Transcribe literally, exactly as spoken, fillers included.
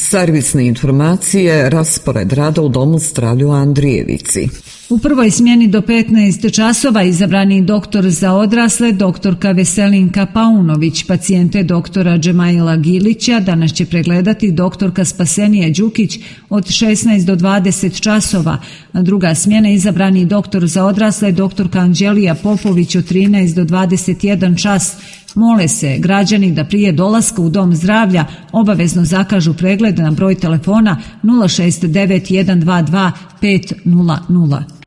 Servisne informacije, raspored rada u domu zdravlja u Andrijevici. U prvoj smjeni do petnaest časova izabrani doktor za odrasle, doktorka Veselinka Paunović, pacijente doktora Džemaila Gilića danas će pregledati doktorka Spasenija Đukić od šesnaest do dvadeset časova, a druga smjena izabrani doktor za odrasle, doktorka Anđelija Popović od trinaest do dvadeset jedan čas. Mole se građani da prije dolaska u dom zdravlja obavezno zakažu pregled na broj telefona nula šest devet jedan dva dva pet nula nula.